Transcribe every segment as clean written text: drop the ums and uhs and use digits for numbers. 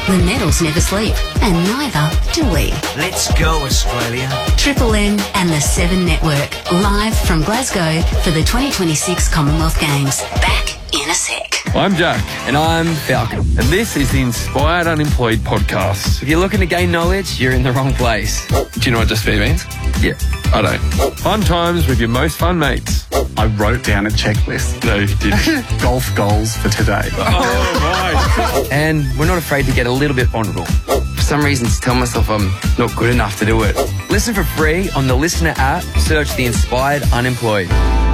The medals never sleep, and neither do we. Let's go, Australia. Triple M and the 7 Network, live from Glasgow for the 2026 Commonwealth Games. Back in a sec. I'm Jack. And I'm Falcon. And this is the Inspired Unemployed podcast. If you're looking to gain knowledge, you're in the wrong place. Do you know what just be means? Yeah. I don't. Fun times with your most fun mates. I wrote down a checklist. No, you didn't. Golf goals for today. Oh, right. And we're not afraid to get a little bit vulnerable. For some reason, to tell myself I'm not good enough to do it. Listen for free on the Listener app. Search the Inspired Unemployed.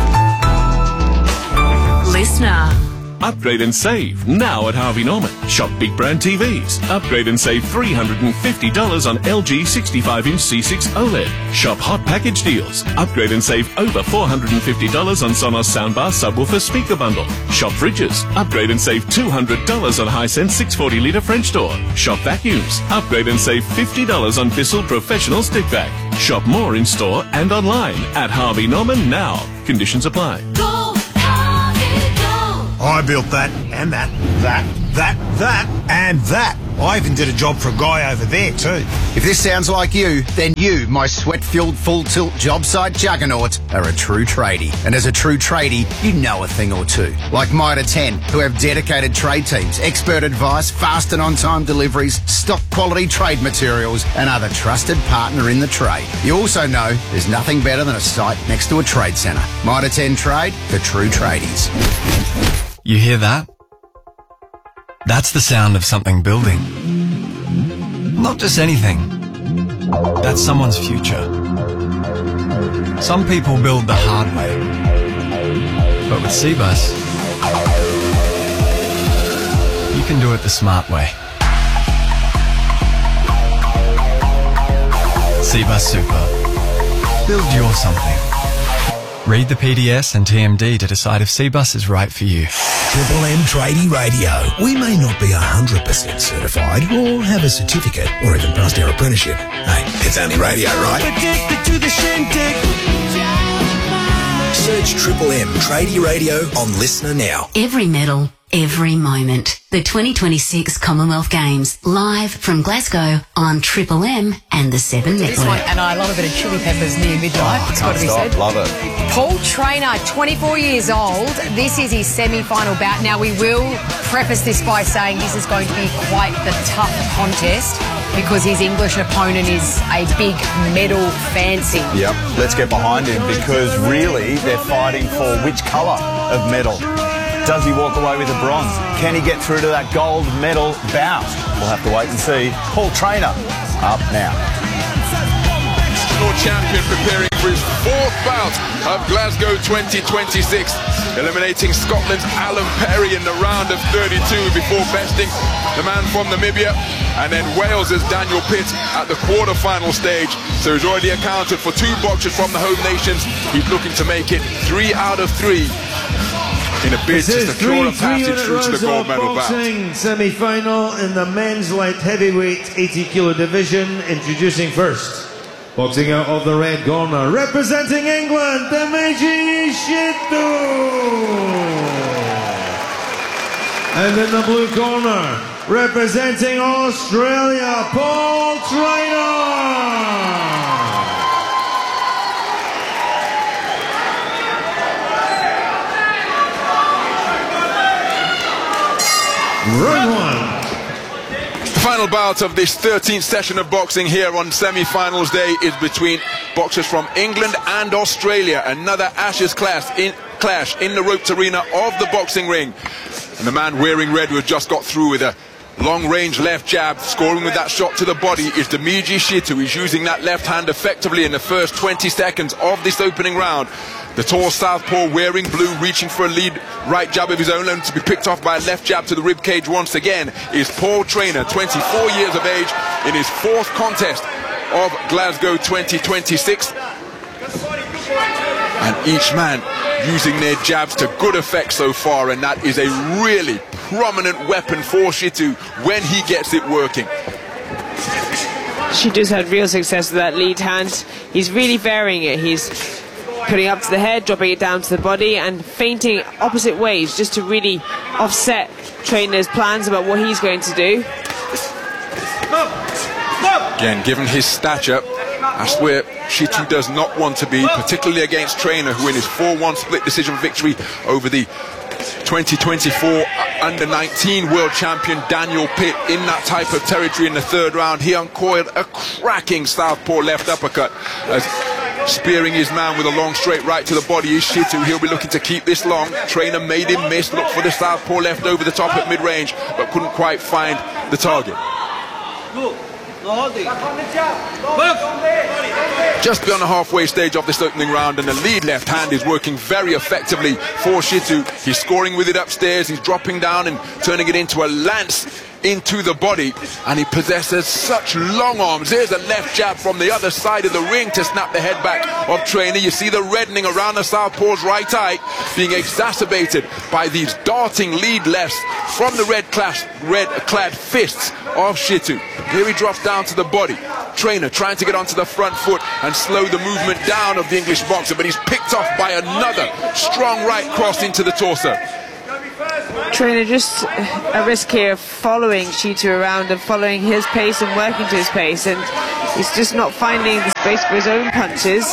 Listener. Upgrade and save now at Harvey Norman. Shop big brand TVs. Upgrade and save $350 on LG 65-inch C6 OLED. Shop hot package deals. Upgrade and save over $450 on Sonos soundbar subwoofer speaker bundle. Shop fridges. Upgrade and save $200 on Hisense 640-litre French door. Shop vacuums. Upgrade and save $50 on Bissell Professional stick vac. Shop more in store and online at Harvey Norman now. Conditions apply. I built that, and that, and that. I even did a job for a guy over there too. If this sounds like you, then you, my sweat-filled full-tilt job site juggernaut, are a true tradie. And as a true tradie, you know a thing or two. Like Mitre 10, who have dedicated trade teams, expert advice, fast and on-time deliveries, stock quality trade materials, and are the trusted partner in the trade. You also know there's nothing better than a site next to a trade centre. Mitre 10 Trade for true tradies. You hear that? That's the sound of something building. Not just anything. That's someone's future. Some people build the hard way. But with Cbus, you can do it the smart way. Cbus Super. Build your something. Read the PDS and TMD to decide if Cbus is right for you. Triple M Tradie Radio. We may not be 100% certified or have a certificate or even passed our apprenticeship. Hey, it's only radio, right? Addicted to the shindig. Search Triple M Tradie Radio on Listener now. Every medal, every moment. The 2026 Commonwealth Games, live from Glasgow on Triple M and the 7 Network. This one, and I love a bit of chili peppers near midnight. It's got to be said. Love it. Paul Traynor, 24 years old. This is his semi-final bout. Now, we will preface this by saying this is going to be quite the tough contest because his English opponent is a big medal fancy. Yep, let's get behind him because really they're fighting for which colour of medal. Does he walk away with a bronze? Can he get through to that gold medal bout? We'll have to wait and see. Paul Traynor up now. National champion preparing for his 4th bout of Glasgow 2026, eliminating Scotland's Alan Perry in the round of 32 before besting the man from Namibia, and then Wales's Daniel Pitt at the quarter-final stage. So he's already accounted for 2 boxers from the home nations. He's looking to make it 3 out of 3 in a bid to secure a passage through to the gold medal bout. Semi-final in the men's light heavyweight 80 kilo division. Introducing first, boxing out of the red corner, representing England, Dmeji Shitu. And in the blue corner, representing Australia, Paul Traynor. Round 1. The final bout of this 13th session of boxing here on semi-finals day is between boxers from England and Australia. Another Ashes clash in the roped arena of the boxing ring. And the man wearing red who has just got through with a long-range left jab, scoring with that shot to the body, is Dmeji Shitu. He's using that left hand effectively in the first 20 seconds of this opening round. The tall southpaw wearing blue, reaching for a lead right jab of his own, and to be picked off by a left jab to the ribcage once again is Paul Traynor, 24 years of age, in his 4th contest of Glasgow 2026. And each man using their jabs to good effect so far, and that is a really prominent weapon for Shitu when he gets it working. Shitu's had real success with that lead hand. He's really varying it. He's putting up to the head, dropping it down to the body, and feinting opposite ways just to really offset Traynor's plans about what he's going to do. Again, given his stature, that's where Shitu does not want to be, particularly against Trainer, who in his 4-1 split decision victory over the 2024 Under-19 world champion Daniel Pitt in that type of territory in the third round. He uncoiled a cracking southpaw left uppercut, as spearing his man with a long straight right to the body is Shitu. He'll be looking to keep this long. Trainer made him miss, looked for the southpaw left over the top at mid-range, but couldn't quite find the target. Just beyond the halfway stage of this opening round, and the lead left hand is working very effectively for Shitu. He's scoring with it upstairs, he's dropping down and turning it into a lance into the body, and he possesses such long arms. There's a left jab from the other side of the ring to snap the head back of Trainer. You see the reddening around the southpaw's right eye being exacerbated by these darting lead lefts from the red-clad fists of Shitu. Here he drops down to the body. Trainer trying to get onto the front foot and slow the movement down of the English boxer, but he's picked off by another strong right cross into the torso. Trainer just a risk here of following Shitu around and following his pace and working to his pace, and he's just not finding the space for his own punches.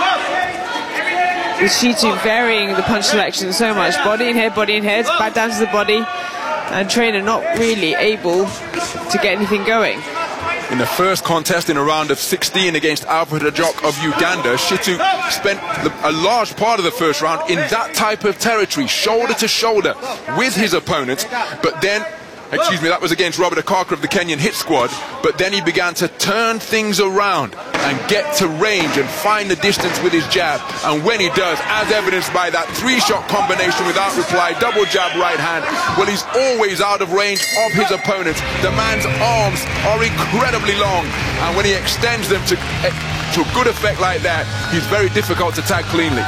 With Shitu varying the punch selection so much, body and head, back down to the body, and Trainer not really able to get anything going. In the first contest in a round of 16 against Alfred Ajok of Uganda, Shitu spent a large part of the first round in that type of territory, shoulder to shoulder with his opponent, but then, that was against Robert Akaka of the Kenyan Hit Squad, but then he began to turn things around and get to range and find the distance with his jab, and when he does, as evidenced by that 3-shot combination without reply, double jab right hand, well, he's always out of range of his opponent. The man's arms are incredibly long, and when he extends them to good effect like that, he's very difficult to tag cleanly.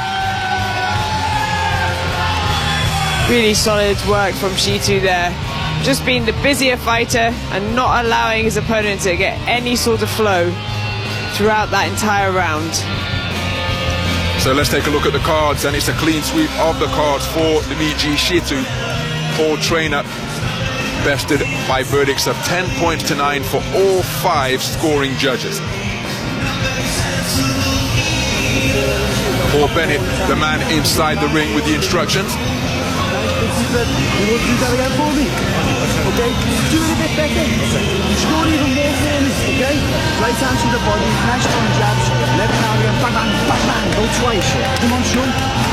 Really solid work from Shitu there. Just being the busier fighter and not allowing his opponent to get any sort of flow throughout that entire round. So let's take a look at the cards, and it's a clean sweep of the cards for Dimitri Shitu. Paul Trainer bested by verdicts of 10 points to 9 for all 5 scoring judges. Paul Bennett, the man inside the ring with the instructions. You want to do that again for me? Okay? Do it a bit better. Score even more for me, okay? Right hand to the body, nice strong jabs, left hand again, bang, bang, bang, bang, go twice. Come on, Sean.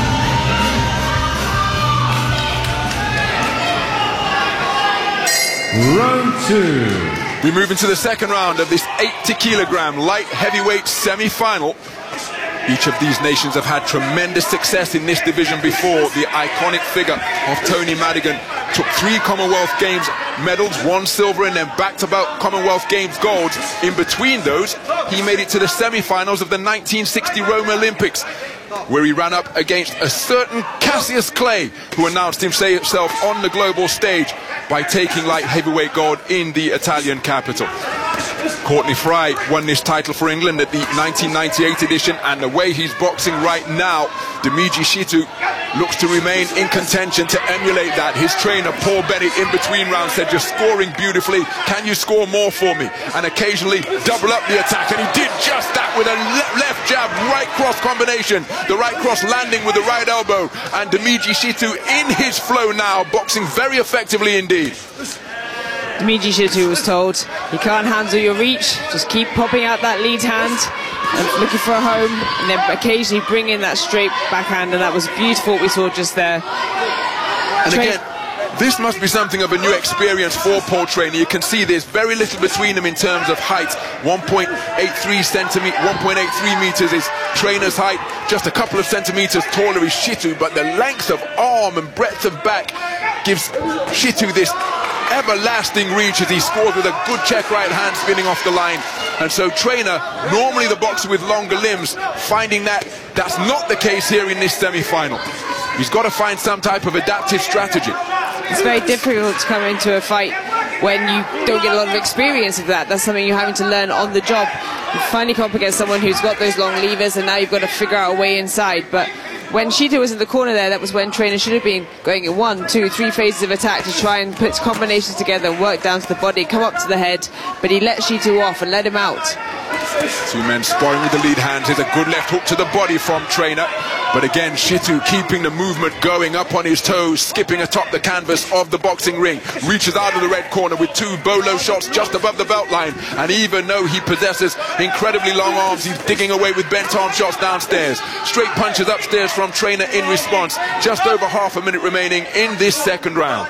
Round 2. We move into the second round of this 80-kilogram light heavyweight semi-final. Each of these nations have had tremendous success in this division before. The iconic figure of Tony Madigan took 3 Commonwealth Games medals, 1 silver and then back-to-back Commonwealth Games golds. In between those, he made it to the semi-finals of the 1960 Rome Olympics, where he ran up against a certain Cassius Clay, who announced himself on the global stage by taking light heavyweight gold in the Italian capital. Courtney Fry won this title for England at the 1998 edition, and the way he's boxing right now, Dimitri Shitu looks to remain in contention to emulate that. His trainer, Paul Bennett, in between rounds said, "You're scoring beautifully. Can you score more for me?" And occasionally double up the attack, and he did just that with a left jab, right cross combination. The right cross landing with the right elbow, and Dimitri Shitu in his flow now, boxing very effectively indeed. Dimitri Shitu was told, you can't handle your reach, just keep popping out that lead hand and looking for a home, and then occasionally bring in that straight backhand, and that was beautiful what we saw just there. And again, this must be something of a new experience for Paul Trainer. You can see there's very little between them in terms of height. 1.83 meters is Trainer's height, just a couple of centimeters taller is Shitu, but the length of arm and breadth of back gives Shitu this everlasting reach as he scores with a good check right hand spinning off the line. And so Trainer, normally the boxer with longer limbs, finding that that's not the case here in this semi-final. He's got to find some type of adaptive strategy. It's very difficult to come into a fight when you don't get a lot of experience of that. That's something you're having to learn on the job. You finally come up against someone who's got those long levers, and now you've got to figure out a way inside. But when Shito was in the corner there, that was when trainer should have been going in 1, 2, 3 phases of attack to try and put combinations together and work down to the body, come up to the head, but he let Shito off and let him out. Two men sparring with the lead hands. Is a good left hook to the body from trainer. But again, Shito keeping the movement going, up on his toes, skipping atop the canvas of the boxing ring. Reaches out of the red corner with 2 bolo shots just above the belt line. And even though he possesses incredibly long arms, he's digging away with bent arm shots downstairs. Straight punches upstairs from trainer in response. Just over half a minute remaining in this second round.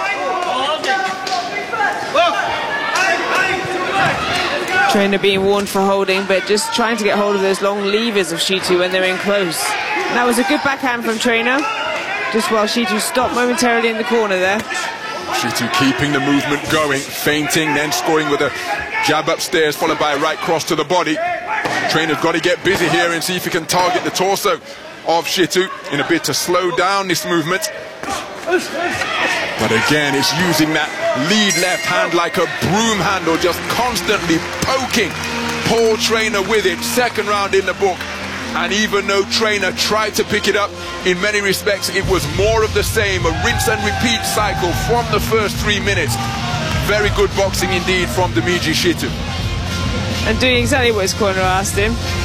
Trainer being warned for holding, but just trying to get hold of those long levers of Shito when they're in close. And that was a good backhand from trainer, just while Shito stopped momentarily in the corner there. Shito keeping the movement going, feinting, then scoring with a jab upstairs, followed by a right cross to the body. Trainer's got to get busy here and see if he can target the torso of Shito in a bid to slow down this movement. But again, it's using that lead left hand like a broom handle, just constantly poking Paul Trainer with it. Second round in the book. And even though Trainer tried to pick it up, in many respects it was more of the same, a rinse and repeat cycle from the first 3 minutes. Very good boxing indeed from Dmitry Shito. And doing exactly what his corner asked him.